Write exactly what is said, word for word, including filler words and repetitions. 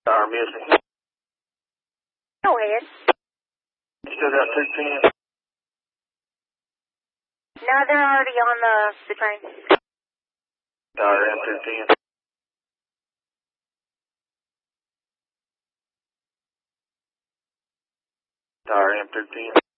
Are missing. Go ahead. Still got two ten. No, they're already on the, the train. Tower M two ten. Tower M two ten.